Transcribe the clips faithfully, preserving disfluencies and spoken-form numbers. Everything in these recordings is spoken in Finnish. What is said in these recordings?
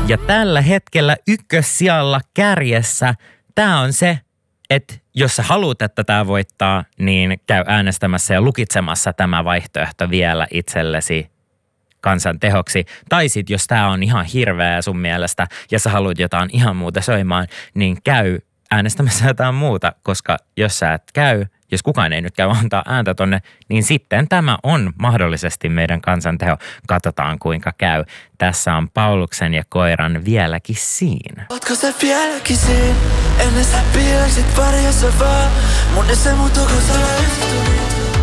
Ja tällä hetkellä ykkössijalla kärjessä tämä on se, että jos sä haluat, että tämä voittaa, niin käy äänestämässä ja lukitsemassa tämä vaihtoehto vielä itsellesi kansan tehoksi. Tai sit jos tämä on ihan hirveä sun mielestä ja sä haluat jotain ihan muuta soimaan, niin käy äänestämässä jotain muuta, koska jos sä et käy, jos kukaan ei nyt käy antaa ääntä tonne, niin sitten tämä on mahdollisesti meidän kansanteho. Katsotaan kuinka käy. Tässä on Pauluksen ja Koiran Vieläkin siinä. Ootko sä vieläkin siinä? Ennen sä piirsit varjossa vaan. Mun se muuttui, kun sä lähestyi.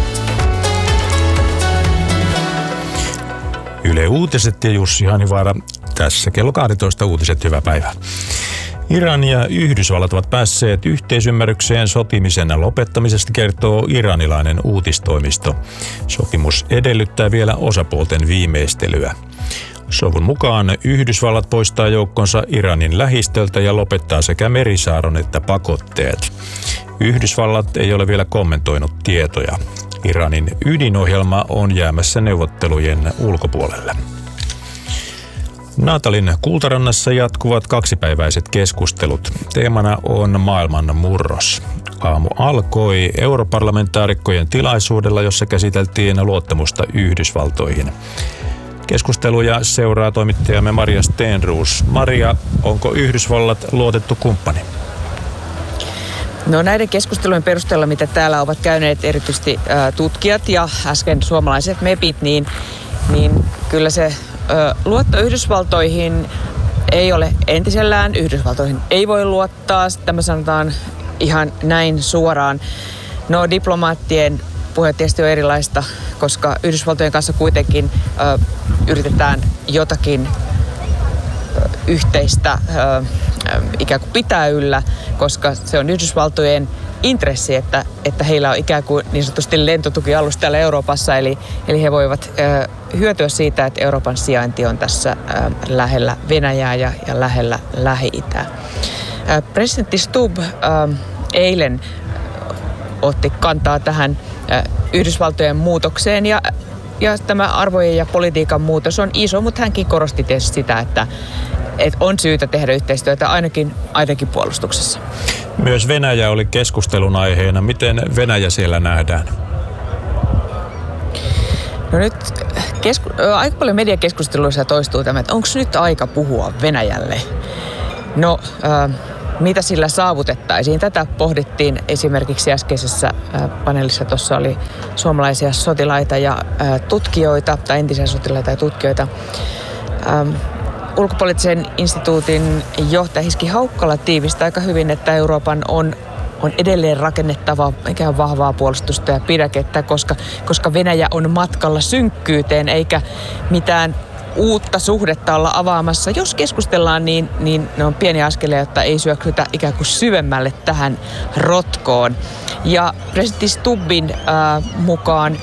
Yle Uutiset ja Jussi Hanivaara. Tässä kello kaksitoista uutiset. Hyvää päivää. Iran ja Yhdysvallat ovat päässeet yhteisymmärrykseen sotimisen lopettamisesta, kertoo iranilainen uutistoimisto. Sopimus edellyttää vielä osapuolten viimeistelyä. Sovun mukaan Yhdysvallat poistaa joukkonsa Iranin lähistöltä ja lopettaa sekä merisaaron että pakotteet. Yhdysvallat ei ole vielä kommentoinut tietoja. Iranin ydinohjelma on jäämässä neuvottelujen ulkopuolelle. Naatalin Kultarannassa jatkuvat kaksipäiväiset keskustelut. Teemana on maailman murros. Aamu alkoi europarlamentaarikkojen tilaisuudella, jossa käsiteltiin luottamusta Yhdysvaltoihin. Keskusteluja seuraa toimittajamme Maria Stenroos. Maria, onko Yhdysvallat luotettu kumppani? No näiden keskustelujen perusteella, mitä täällä ovat käyneet erityisesti ä, tutkijat ja äsken suomalaiset mepit, niin, niin kyllä se ä, luotto Yhdysvaltoihin ei ole entisellään. Yhdysvaltoihin ei voi luottaa, tämä sanotaan ihan näin suoraan. No diplomaattien puhe tietysti on erilaista, koska Yhdysvaltojen kanssa kuitenkin ä, yritetään jotakin ä, yhteistä ä, ikään kuin pitää yllä, koska se on Yhdysvaltojen intressi, että, että heillä on ikään kuin niin sanotusti lentotukialus täällä Euroopassa, eli, eli he voivat ö, hyötyä siitä, että Euroopan sijainti on tässä ö, lähellä Venäjää ja, ja lähellä Lähi-Itää. Ö, presidentti Stubb ö, eilen otti kantaa tähän ö, Yhdysvaltojen muutokseen ja Ja tämä arvojen ja politiikan muutos on iso, mutta hänkin korosti tietysti sitä, että, että on syytä tehdä yhteistyötä ainakin, ainakin puolustuksessa. Myös Venäjä oli keskustelun aiheena. Miten Venäjä siellä nähdään? No nyt kesku, aika paljon mediakeskusteluissa toistuu tämä, että onko nyt aika puhua Venäjälle? No, äh, mitä sillä saavutettaisiin? Tätä pohdittiin esimerkiksi äskeisessä äh, paneelissa. Tuossa oli suomalaisia sotilaita ja äh, tutkijoita, tai entisiä sotilaita ja tutkijoita. Ähm, Ulkopoliittisen instituutin johtaja Hiski Haukkala tiivistää aika hyvin, että Euroopan on, on edelleen rakennettava ikään vahvaa puolustusta ja pidäkettä, koska, koska Venäjä on matkalla synkkyyteen eikä mitään uutta suhdetta olla avaamassa. Jos keskustellaan, niin, niin ne on pieni askelia, jotta ei syöksytä ikään kuin syvemmälle tähän rotkoon. Ja presidentti Stubbin äh, mukaan,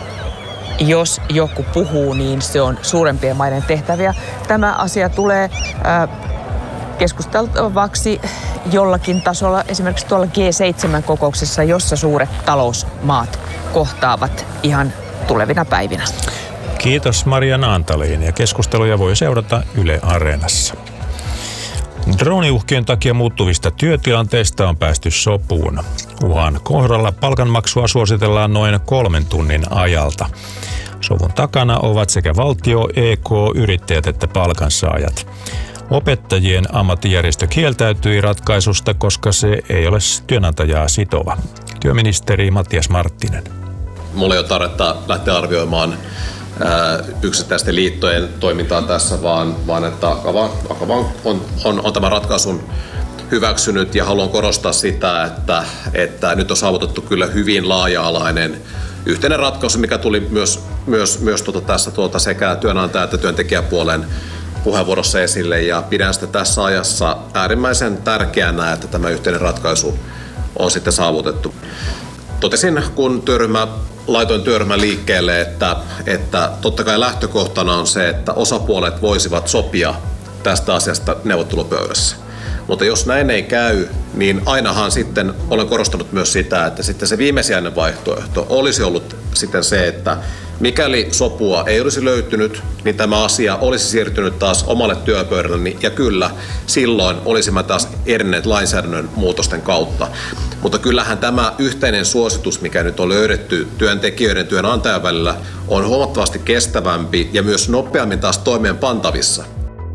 jos joku puhuu, niin se on suurempien maiden tehtäviä. Tämä asia tulee äh, keskusteltavaksi jollakin tasolla, esimerkiksi tuolla G seitsemän kokouksessa, jossa suuret talousmaat kohtaavat ihan tulevina päivinä. Kiitos Maria Naantaliin, ja keskusteluja voi seurata Yle Areenassa. Drooniuhkien takia muuttuvista työtilanteista on päästy sopuun. Uhan kohdalla palkanmaksua suositellaan noin kolmen tunnin ajalta. Sovun takana ovat sekä valtio, E K, yrittäjät että palkansaajat. Opettajien ammattijärjestö kieltäytyi ratkaisusta, koska se ei ole työnantajaa sitova. Työministeri Matias Marttinen. Mulla ei ole tarvetta lähteä arvioimaan yksittäisten liittojen toimintaa tässä, vaan, vaan että Akava, Akava on, on, on tämän ratkaisun hyväksynyt, ja haluan korostaa sitä, että, että nyt on saavutettu kyllä hyvin laaja-alainen yhteinen ratkaisu, mikä tuli myös, myös, myös tuota tässä tuota sekä työnantaja- että työntekijäpuolen puheenvuorossa esille, ja pidän sitä tässä ajassa äärimmäisen tärkeänä, että tämä yhteinen ratkaisu on sitten saavutettu. Totesin, kun työryhmä laitoin työryhmän liikkeelle, että, että totta kai lähtökohtana on se, että osapuolet voisivat sopia tästä asiasta neuvottelupöydässä. Mutta jos näin ei käy, niin ainahan sitten olen korostanut myös sitä, että sitten se viimesijainen vaihtoehto olisi ollut sitten se, että Mikäli sopua ei olisi löytynyt, niin tämä asia olisi siirtynyt taas omalle työpöydälleni ja kyllä, silloin olisimme taas edenneet lainsäädännön muutosten kautta. Mutta kyllähän tämä yhteinen suositus, mikä nyt on löydetty työntekijöiden ja työnantajan välillä, on huomattavasti kestävämpi ja myös nopeammin taas toimeenpantavissa.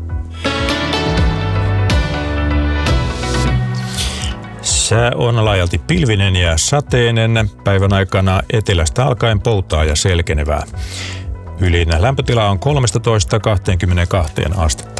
Sää on laajalti pilvinen ja sateinen. Päivän aikana etelästä alkaen poutaa ja selkenevää. Ylin lämpötila on kolmetoista kaksikymmentäkaksi astetta.